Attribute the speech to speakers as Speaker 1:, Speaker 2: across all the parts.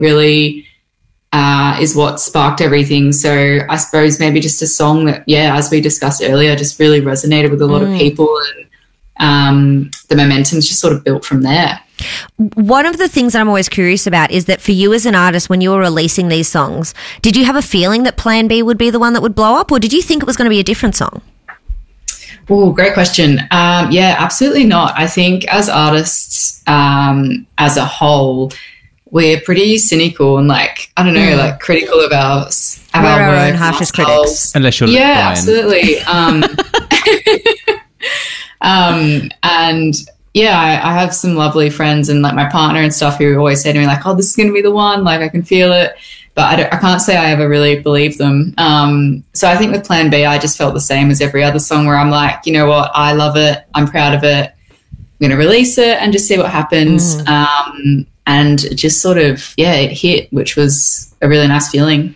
Speaker 1: really is what sparked everything. So I suppose maybe just a song that, as we discussed earlier, just really resonated with a lot of people, and the momentum's just sort of built from there.
Speaker 2: One of the things that I'm always curious about is that for you as an artist, when you were releasing these songs, did you have a feeling that Plan B would be the one that would blow up, or did you think it was going to be a different song?
Speaker 1: Oh, great question. Absolutely not. I think as artists, as a whole, we're pretty cynical and critical of our
Speaker 2: own harshest critics.
Speaker 3: Unless you're Brian.
Speaker 1: Absolutely. I have some lovely friends and my partner and stuff who always say to me oh, this is going to be the one. I can feel it, but I can't say I ever really believe them. So I think with Plan B, I just felt the same as every other song where I'm you know what? I love it. I'm proud of it. I'm going to release it and just see what happens. And just sort of, it hit, which was a really nice feeling.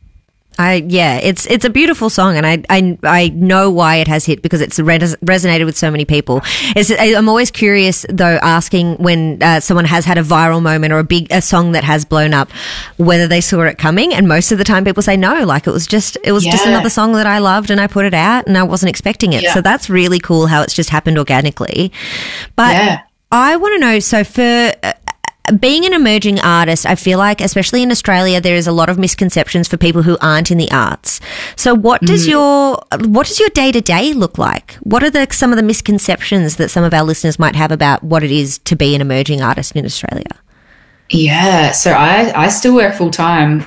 Speaker 2: It's a beautiful song, and I know why it has hit, because it's resonated with so many people. I'm always curious though, asking when someone has had a viral moment or a song that has blown up, whether they saw it coming, and most of the time people say no, it was just another song that I loved and I put it out and I wasn't expecting it. So that's really cool how it's just happened organically. But I want to know, so for being an emerging artist, I feel like, especially in Australia, there is a lot of misconceptions for people who aren't in the arts. So what does your day-to-day look like? What are some of the misconceptions that some of our listeners might have about what it is to be an emerging artist in Australia?
Speaker 1: Yeah, so I still work full-time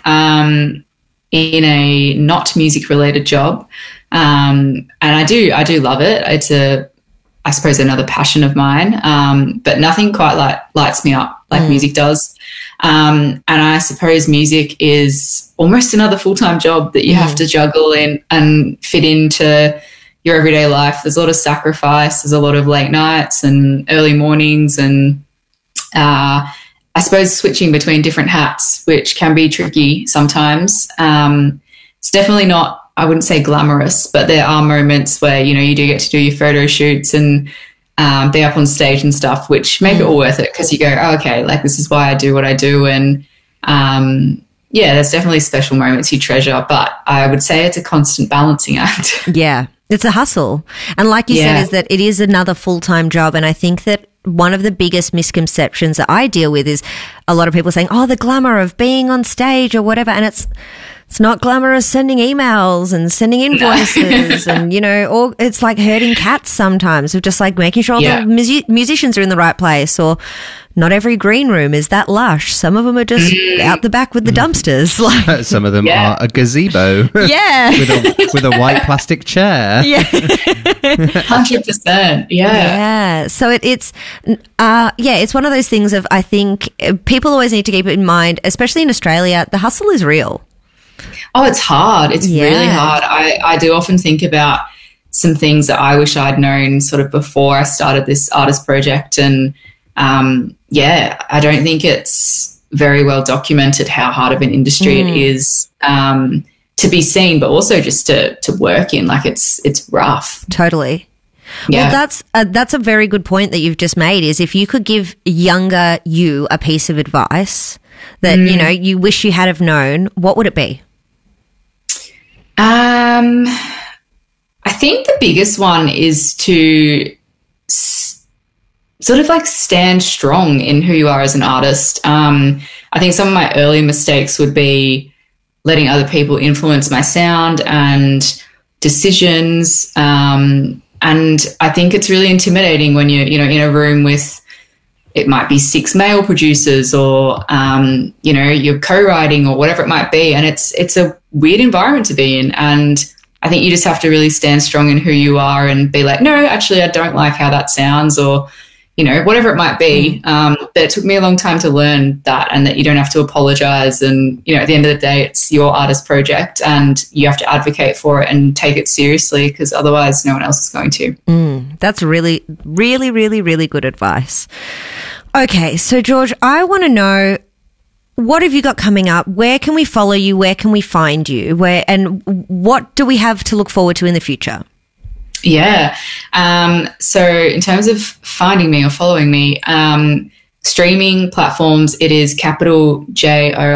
Speaker 1: in a not music-related job, and I do love it. It's I suppose another passion of mine, but nothing quite lights me up like music does. And I suppose music is almost another full-time job that you have to juggle and fit into your everyday life. There's a lot of sacrifice. There's a lot of late nights and early mornings, and I suppose switching between different hats, which can be tricky sometimes. It's definitely not, I wouldn't say glamorous, but there are moments where, you do get to do your photo shoots and be up on stage and stuff, which make it all worth it, because you go, oh, okay, this is why I do what I do. And there's definitely special moments you treasure, but I would say it's a constant balancing act.
Speaker 2: Yeah, it's a hustle. And like you said, is that it is another full-time job. And I think that one of the biggest misconceptions that I deal with is a lot of people saying, oh, the glamour of being on stage or whatever. And it's not glamorous sending emails and sending invoices and, or it's like herding cats sometimes, of just making sure all the musicians are in the right place, or not every green room is that lush. Some of them are just out the back with the dumpsters.
Speaker 3: Some of them are a gazebo.
Speaker 2: Yeah.
Speaker 3: with a white plastic chair.
Speaker 2: Yeah.
Speaker 1: 100%.
Speaker 2: Yeah. So it's one of those things of, I think people always need to keep it in mind, especially in Australia, the hustle is real.
Speaker 1: Oh, it's hard. It's really hard. I do often think about some things that I wish I'd known sort of before I started this artist project. And, I don't think it's very well documented how hard of an industry it is to be seen, but also just to work in. It's rough.
Speaker 2: Totally.
Speaker 1: Yeah.
Speaker 2: Well, that's a very good point that you've just made, is if you could give younger you a piece of advice that, you wish you had have known, what would it be?
Speaker 1: I think the biggest one is to sort of stand strong in who you are as an artist. I think some of my early mistakes would be letting other people influence my sound and decisions. And I think it's really intimidating when you're, in a room with, it might be 6 male producers or, you're co-writing or whatever it might be. And it's a weird environment to be in. And I think you just have to really stand strong in who you are and be like, no, actually, I don't like how that sounds, or, whatever it might be. But it took me a long time to learn that, and that you don't have to apologize. And, at the end of the day, it's your artist project and you have to advocate for it and take it seriously, because otherwise no one else is going to.
Speaker 2: That's really, really, really, really good advice. Okay, so George, I want to know, what have you got coming up? Where can we follow you? Where can we find you? And what do we have to look forward to in the future?
Speaker 1: Yeah. So in terms of finding me or following me, streaming platforms, it is capital JOR